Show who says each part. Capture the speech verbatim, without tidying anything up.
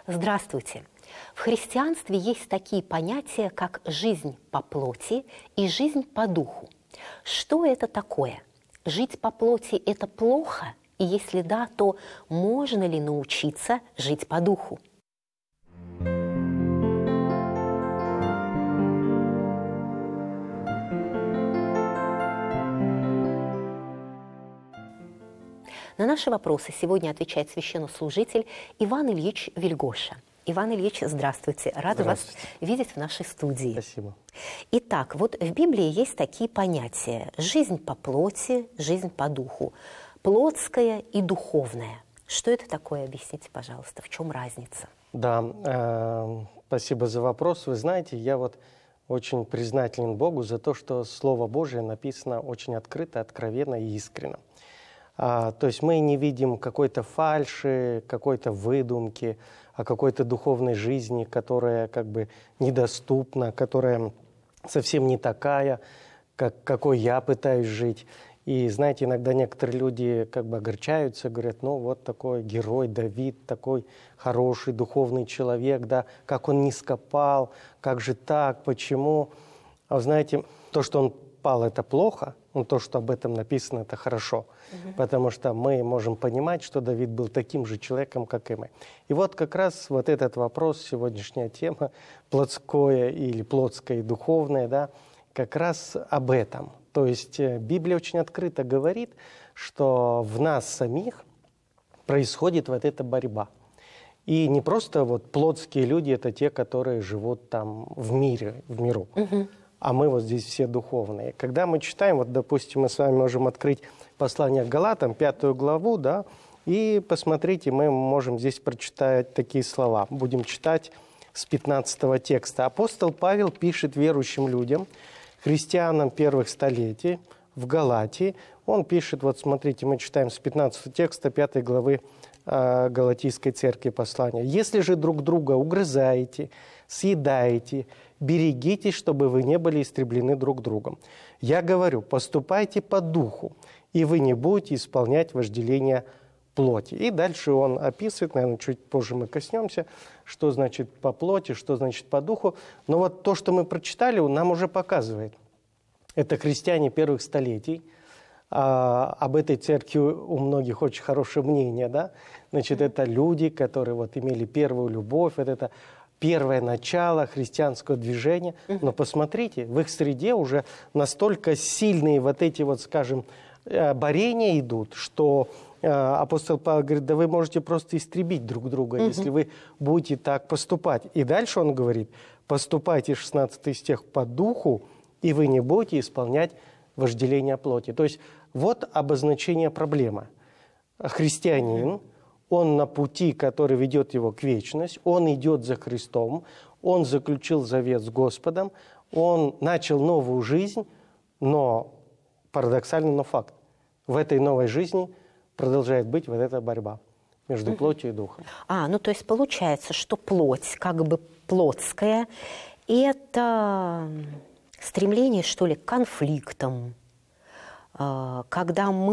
Speaker 1: Здравствуйте! В христианстве есть такие понятия, как жизнь по плоти и жизнь по духу. Что это такое? Жить по плоти – это плохо? И если да, то можно ли научиться жить по духу? На наши вопросы сегодня отвечает священнослужитель Иван Ильич Вильгоша. Иван Ильич, здравствуйте. Рада вас видеть в нашей студии.
Speaker 2: Спасибо.
Speaker 1: Итак, вот в Библии есть такие понятия: жизнь по плоти, жизнь по духу, плотская и духовная. Что это такое? Объясните, пожалуйста, в чем разница?
Speaker 2: Да, э, спасибо за вопрос. Вы знаете, я вот очень признателен Богу за то, что Слово Божие написано очень открыто, откровенно и искренно. А, то есть мы не видим какой-то фальши, какой-то выдумки о какой-то духовной жизни, которая как бы недоступна, которая совсем не такая, как, какой я пытаюсь жить. И знаете, иногда некоторые люди как бы огорчаются, говорят: ну вот такой герой Давид, такой хороший духовный человек, да, как он низко пал, как же так, почему? А вы знаете, то, что он пал, это плохо, но то, что об этом написано, это хорошо. Угу. Потому что мы можем понимать, что Давид был таким же человеком, как и мы. И вот как раз вот этот вопрос, сегодняшняя тема, плотское или плотское и духовное, да, как раз об этом. То есть Библия очень открыто говорит, что в нас самих происходит вот эта борьба. И не просто вот плотские люди – это те, которые живут там в мире, в миру. Угу. А мы вот здесь все духовные. Когда мы читаем, вот, допустим, мы с вами можем открыть послание к Галатам, пятую главу, да, и посмотрите, мы можем здесь прочитать такие слова. Будем читать с пятнадцатого текста. Апостол Павел пишет верующим людям, христианам первых столетий в Галатии. Он пишет, вот смотрите, мы читаем с пятнадцатого текста пятой главы э, Галатийской церкви послания. «Если же друг друга угрызаете, съедаете, берегитесь, чтобы вы не были истреблены друг другом. Я говорю, поступайте по духу, и вы не будете исполнять вожделение плоти». И дальше он описывает, наверное, чуть позже мы коснемся, что значит по плоти, что значит по духу. Но вот то, что мы прочитали, нам уже показывает. Это христиане первых столетий. А, об этой церкви у многих очень хорошее мнение, да? Значит, это люди, которые вот имели первую любовь, вот это первое начало христианского движения. Но посмотрите, в их среде уже настолько сильные вот эти вот, скажем, борения идут, что апостол Павел говорит: да вы можете просто истребить друг друга, угу. если вы будете так поступать. И дальше он говорит: поступайте, шестнадцатый стих, по духу, и вы не будете исполнять вожделение плоти. То есть вот обозначение проблемы. Христианин, он на пути, который ведет его к вечности, он идет за Христом, он заключил завет с Господом, он начал новую жизнь, но парадоксально, но факт. В этой новой жизни продолжает быть вот эта борьба между плотью и духом.
Speaker 1: А, ну то есть получается, что плоть, как бы плотская, это стремление, что ли, к конфликтам, когда мы